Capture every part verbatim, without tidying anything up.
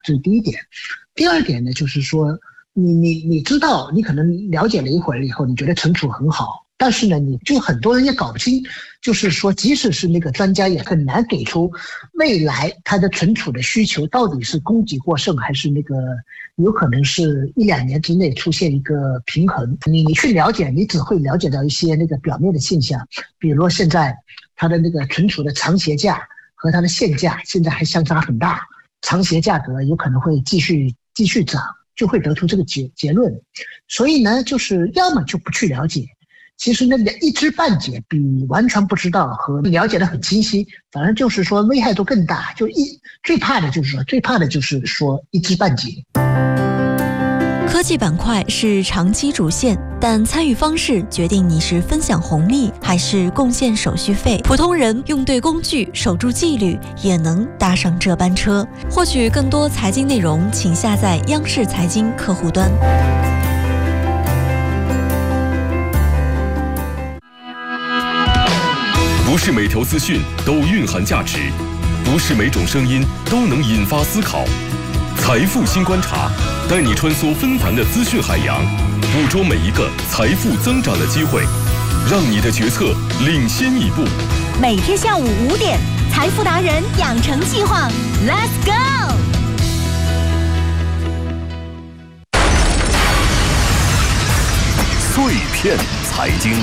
这是第一点。第二点呢，就是说你你你知道，你可能了解了一会儿以后，你觉得存储很好，但是呢，你就很多人也搞不清，就是说，即使是那个专家也很难给出未来它的存储的需求到底是供给过剩，还是那个有可能是一两年之内出现一个平衡。你你去了解，你只会了解到一些那个表面的现象，比如说现在它的那个存储的长协价和它的现价现在还相差很大，长协价格有可能会继续继续涨，就会得出这个结结论。所以呢，就是要么就不去了解。其实那一知半解比完全不知道和了解的很清晰，反正就是说危害都更大。就一最怕的就是说，最怕的就是说一知半解。 科技板块是长期主线，但参与方式决定你是分享红利还是贡献手续费。普通人用对工具，守住纪律，也能搭上这班车。获取更多财经内容，请下载央视财经客户端。 不是每条资讯都蕴含价值，不是每种声音都能引发思考。财富新观察，带你穿梭纷繁的资讯海洋，捕捉每一个财富增长的机会，让你的决策领先一步。 每天下午五点，财富达人养成计划 ，Let's go！ 碎片财经。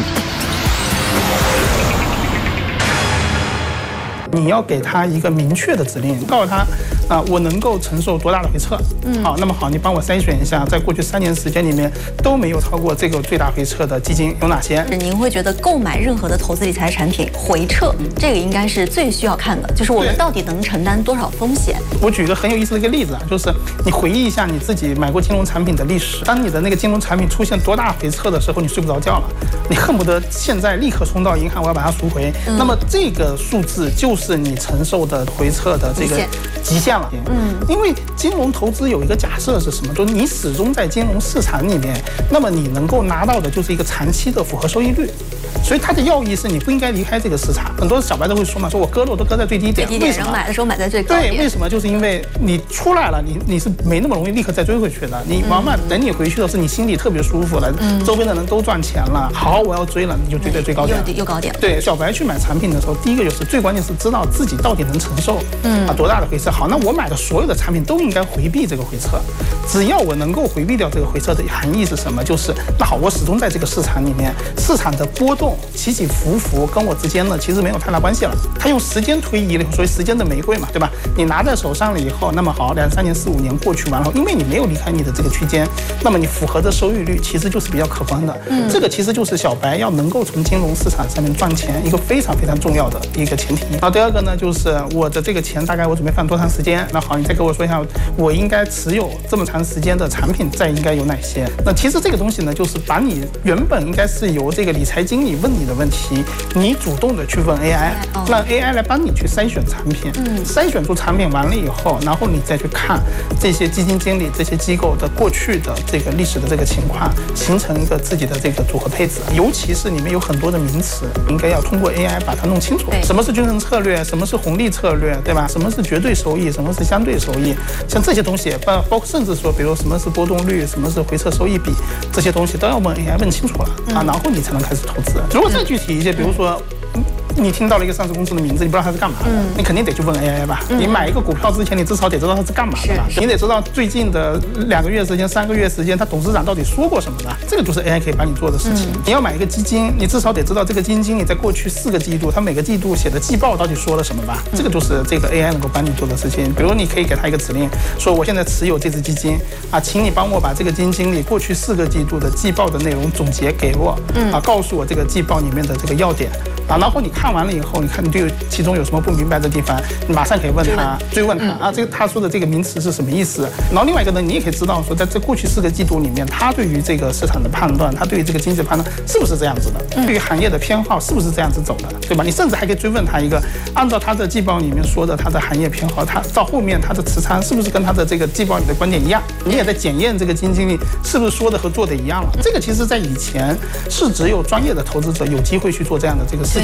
你要给他一个明确的指令，告诉他，啊、呃，我能够承受多大的回撤。嗯，好，那么好，你帮我筛选一下，在过去三年时间里面都没有超过这个最大回撤的基金有哪些？ 您会觉得购买任何的投资理财产品回撤，这个应该是最需要看的，就是我们到底能承担多少风险。 我举一个很有意思的一个例子啊，就是你回忆一下你自己买过金融产品的历史，当你的那个金融产品出现多大回撤的时候，你睡不着觉了，你恨不得现在立刻冲到银行，我要把它赎回。嗯、那么这个数字就是你承受的回撤的这个极限了。嗯，因为金融投资有一个假设是什么？就是你始终在金融市场里面，那么你能够拿到的就是一个长期的复合收益率。所以它的要义是你不应该离开这个市场。很多小白都会说嘛，说我割肉都割在最低点， 为什么买的时候买在最高点？ 对，为什么？就是因为你出来了，你你是没那么容易立刻再追回去的。你往往等你回去的是你心里特别舒服了，嗯、周边的人都赚钱了，好，我要追了，你就追在最高点， 又又高点。 对，小白去买产品的时候，第一个就是最关键是知道自己到底能承受嗯啊多大的回撤。好，那我买的所有的产品都应该回避这个回撤，只要我能够回避掉这个回撤的含义是什么？就是那好，我始终在这个市场里面，市场的波动起起伏伏跟我之间呢其实没有太大关系了。它用时间推移了，所以时间的玫瑰嘛，对吧？你拿在手上了以后，那么好，两三年、四五年过去完了，因为你没有离开你的这个区间，那么你符合的收益率其实就是比较可观的。嗯，这个其实就是小白要能够从金融市场上面赚钱一个非常非常重要的一个前提。然后第二个呢，就是我的这个钱大概我准备放多长时间？那好，你再给我说一下，我应该持有这么长时间的产品再应该有哪些？那其实这个东西呢，就是把你原本应该是由这个理财经理问你的问题，你主动的去问 A I， 让 A I 来帮你去筛选产品。嗯，筛选出产品完了以后，然后你再去看这些基金经理、这些机构的过去的这个历史的这个情况，形成一个自己的这个组合配置。尤其是里面有很多的名词，应该要通过 A I 把它弄清楚。什么是均衡策略？什么是红利策略？对吧？什么是绝对收益？什么是相对收益？像这些东西，包包括甚至说，比如什么是波动率，什么是回撤收益比，这些东西都要问 A I 问清楚了啊，然后你才能开始投资。如果再具体一些，比如说。你听到了一个上市公司的名字，你不知道它是干嘛的，嗯、你肯定得去问 A I 吧。嗯、你买一个股票之前，你至少得知道它是干嘛的吧？你得知道最近的两个月时间、三个月时间，它董事长到底说过什么的。这个就是 A I 可以帮你做的事情。嗯、你要买一个基金，你至少得知道这个基金经理在过去四个季度，他每个季度写的季报到底说了什么吧？嗯、这个就是这个 A I 能够帮你做的事情。比如你可以给他一个指令，说我现在持有这只基金啊，请你帮我把这个基金经理过去四个季度的季报的内容总结给我，嗯、啊，告诉我这个季报里面的这个要点。啊，然后你看完了以后，你看你对其中有什么不明白的地方，你马上可以问他，追问他、嗯、啊，这个他说的这个名词是什么意思？然后另外一个呢，你也可以知道说，在这过去四个季度里面，他对于这个市场的判断，他对于这个经济的判断是不是这样子的？嗯、对于行业的偏好是不是这样子走的？对吧？你甚至还可以追问他一个，按照他的季报里面说的他的行业偏好，他到后面他的持仓是不是跟他的这个季报里的观点一样？你也在检验这个基金经理是不是说的和做的一样了。这个其实在以前是只有专业的投资者有机会去做这样的这个事情。那么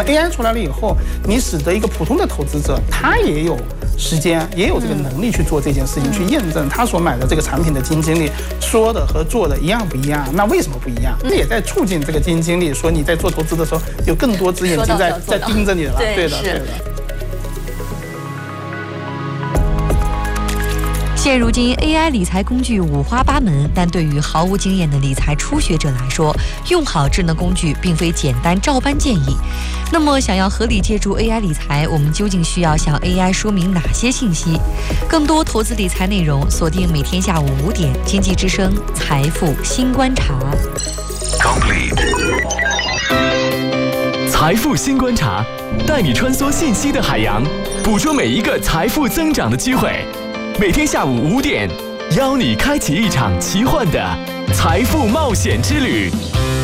么 A I 出来了以后，你使得一个普通的投资者，他也有时间，也有这个能力去做这件事情，嗯、去验证他所买的这个产品的基金经理说的和做的一样不一样？那为什么不一样？这、嗯、也在促进这个基金经理说你在做投资的时候有更多只眼睛在在盯着你了。 对， 对的，对的。 现如今 A I 理财工具五花八门，但对于毫无经验的理财初学者来说，用好智能工具并非简单照搬建议。那么想要合理借助 A I 理财，我们究竟需要向 A I 说明哪些信息？更多投资理财内容，锁定每天下午五点，经济之声财富新观察。 Complete。财富新观察，带你穿梭信息的海洋，捕捉每一个财富增长的机会。每天下午五点，邀你开启一场奇幻的财富冒险之旅。